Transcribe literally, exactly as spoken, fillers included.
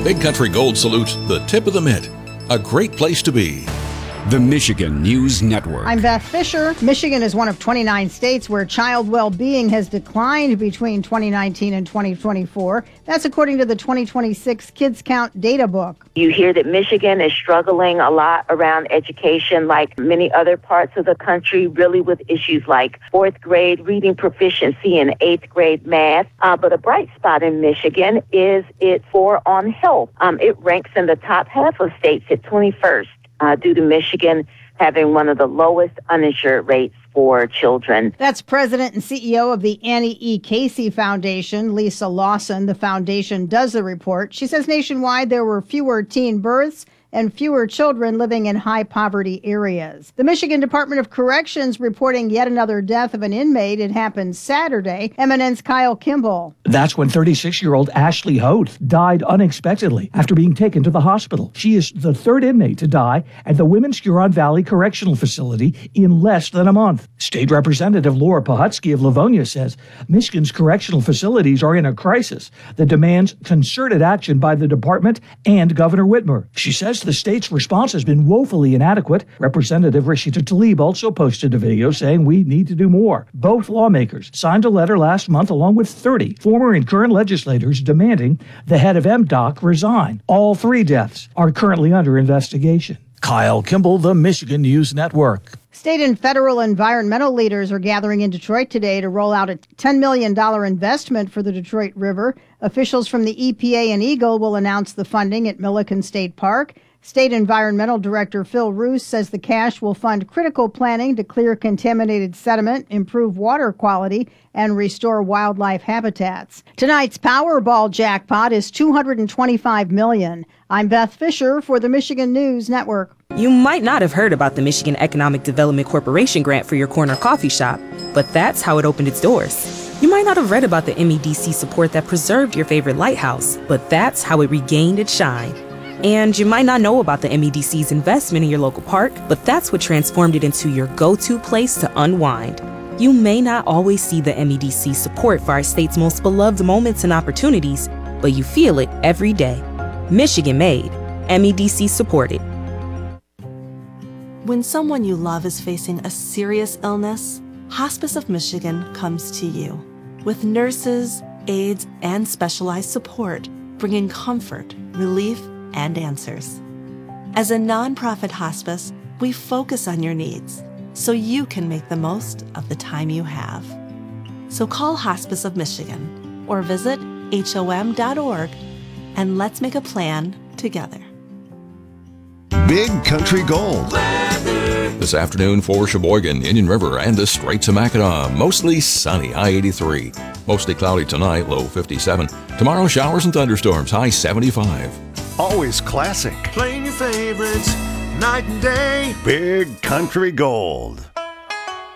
Big Country Gold salutes the tip of the mitt. A great place to be. The Michigan News Network. I'm Beth Fisher. Michigan is one of twenty-nine states where child well-being has declined between twenty nineteen and twenty twenty-four. That's according to the twenty twenty-six Kids Count data book. You hear that Michigan is struggling a lot around education, like many other parts of the country, really with issues like fourth grade reading proficiency and eighth grade math. Uh, but a bright spot in Michigan is its score on health. Um, it ranks in the top half of states at twenty-first. Uh, due to Michigan having one of the lowest uninsured rates for children. That's President and C E O of the Annie E. Casey Foundation, Lisa Lawson. The foundation does the report. She says nationwide there were fewer teen births and fewer children living in high-poverty areas. The Michigan Department of Corrections reporting yet another death of an inmate. It happened Saturday. M N N's Kyle Kimball. That's when thirty-six-year-old Ashley Hoth died unexpectedly after being taken to the hospital. She is the third inmate to die at the Women's Huron Valley Correctional Facility in less than a month. State Representative Laura Pahutsky of Livonia says Michigan's correctional facilities are in a crisis that demands concerted action by the department and Governor Whitmer. She says the state's response has been woefully inadequate. Representative Rashida Tlaib also posted a video saying we need to do more. Both lawmakers signed a letter last month along with thirty former and current legislators demanding the head of M D O C resign. All three deaths are currently under investigation. Kyle Kimball, the Michigan News Network. State and federal environmental leaders are gathering in Detroit today to roll out a ten million dollars investment for the Detroit River. Officials from the E P A and Eagle will announce the funding at Milliken State Park. State Environmental Director Phil Roos says the cash will fund critical planning to clear contaminated sediment, improve water quality, and restore wildlife habitats. Tonight's Powerball jackpot is two hundred twenty-five million dollars. I'm Beth Fisher for the Michigan News Network. You might not have heard about the Michigan Economic Development Corporation grant for your corner coffee shop, but that's how it opened its doors. You might not have read about the M E D C support that preserved your favorite lighthouse, but that's how it regained its shine. And you might not know about the M E D C's investment in your local park, but that's what transformed it into your go-to place to unwind. You may not always see the M E D C support for our state's most beloved moments and opportunities, but you feel it every day. Michigan made, M E D C supported. When someone you love is facing a serious illness, Hospice of Michigan comes to you with nurses, aides, and specialized support, bringing comfort, relief, and answers. As a nonprofit hospice, we focus on your needs so you can make the most of the time you have. So call Hospice of Michigan or visit H O M dot org and let's make a plan together. Big Country Gold. This afternoon for Sheboygan, Indian River, and the Straits of Mackinac. Mostly sunny, high eighty-three. Mostly cloudy tonight, low fifty-seven. Tomorrow, showers and thunderstorms, high seventy-five. Always classic. Playing your favorites night and day. Big Country Gold.